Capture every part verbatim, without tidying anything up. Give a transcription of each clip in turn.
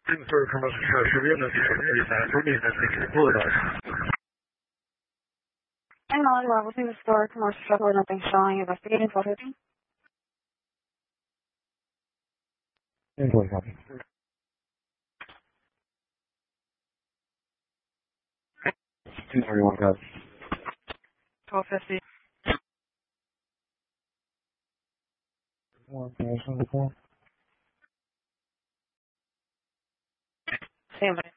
for commercial service, Hang on, we're looking to store commercial shuttle, nothing showing, investigating for fifty. Invoice copy. two thirty-one copy. twelve fifty. One, two, four. Stand by.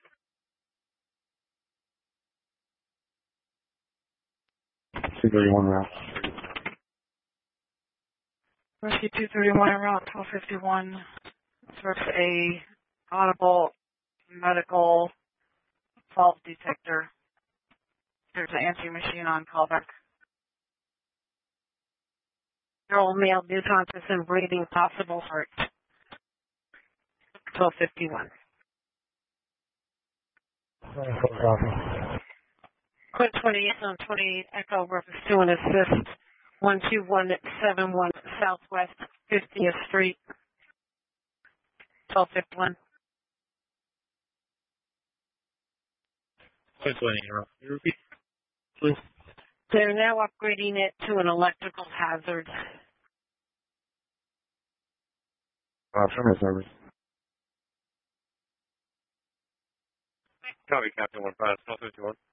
two thirty-one route. Rescue two thirty-one en route, twelve fifty-one. Search a audible medical fault detector. There's an answering machine on callback. Girl, male, new conscious and breathing, possible heart. twelve fifty-one. Quinn twenty-eight on twenty-eight Echo Reference to an assist. one two one seven one Southwest fiftieth Street. twelve fifty-one. Quinn twenty-eight, you repeat, please? They're now upgrading it to an electrical hazard. Uh, Summer service. Copy, Captain one five, twelve fifty-one.